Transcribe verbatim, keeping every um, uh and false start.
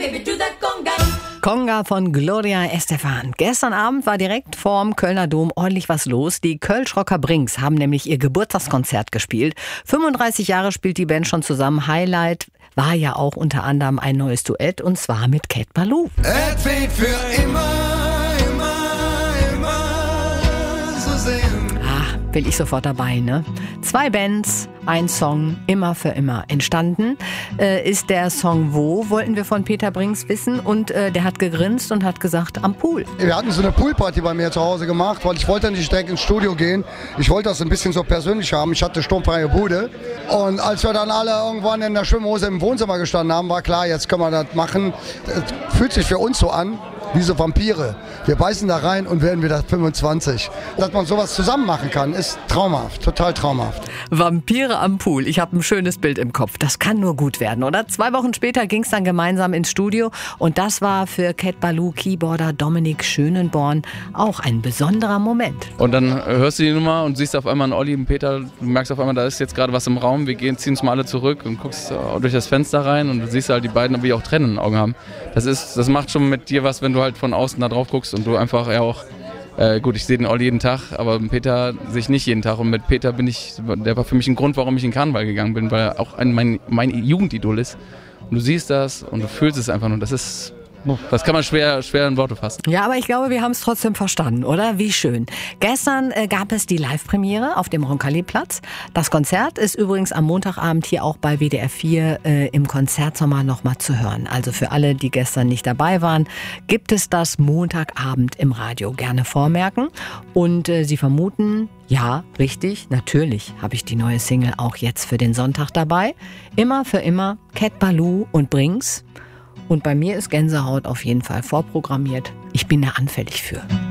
Conga von Gloria Estefan. Gestern Abend war direkt vorm Kölner Dom ordentlich was los. Die Kölsch-Rocker Brings haben nämlich ihr Geburtstagskonzert gespielt. fünfunddreißig Jahre spielt die Band schon zusammen. Highlight war ja auch unter anderem ein neues Duett, und zwar mit Cat Ballou. Es wird für immer, immer, immer so sehen. Ah, bin ich sofort dabei, ne? Zwei Bands, ein Song, immer für immer. Entstanden äh, ist der Song Wo, wollten wir von Peter Brings wissen. Und äh, der hat gegrinst und hat gesagt, am Pool. Wir hatten so eine Poolparty bei mir zu Hause gemacht, weil ich wollte nicht direkt ins Studio gehen. Ich wollte das ein bisschen so persönlich haben. Ich hatte sturmfreie Bude. Und als wir dann alle irgendwann in der Schwimmhose im Wohnzimmer gestanden haben, war klar, jetzt können wir das machen. Das fühlt sich für uns so an wie so Vampire. Wir beißen da rein und werden wieder fünfundzwanzig. Dass man sowas zusammen machen kann, ist traumhaft, total traumhaft. Vampire am Pool. Ich habe ein schönes Bild im Kopf. Das kann nur gut werden, oder? Zwei Wochen später ging es dann gemeinsam ins Studio. Und das war für Cat Ballou Keyboarder Dominik Schönenborn auch ein besonderer Moment. Und dann hörst du die Nummer und siehst auf einmal einen Olli und Peter. Du merkst auf einmal, da ist jetzt gerade was im Raum. Wir gehen, ziehen uns mal alle zurück und guckst durch das Fenster rein. Und du siehst halt die beiden, wie auch Tränen in den Augen haben. Das ist, das macht schon mit dir was, wenn du halt von außen da drauf guckst und du einfach ja auch, äh, gut, ich sehe den Olli jeden Tag, aber mit Peter sehe ich nicht jeden Tag, und mit Peter bin ich, der war für mich ein Grund, warum ich in Karneval gegangen bin, weil er auch ein, mein, mein Jugendidol ist, und du siehst das und du fühlst es einfach nur, das ist, das kann man schwer, schwer in Worte fassen. Ja, aber ich glaube, wir haben es trotzdem verstanden, oder? Wie schön. Gestern äh, gab es die Live-Premiere auf dem Roncalli-Platz. Das Konzert ist übrigens am Montagabend hier auch bei W D R vier äh, im Konzertsommer nochmal zu hören. Also für alle, die gestern nicht dabei waren, gibt es das Montagabend im Radio. Gerne vormerken. Und äh, Sie vermuten, ja, richtig, natürlich habe ich die neue Single auch jetzt für den Sonntag dabei. Immer für immer Cat Ballou und Brings. Und bei mir ist Gänsehaut auf jeden Fall vorprogrammiert. Ich bin da anfällig für.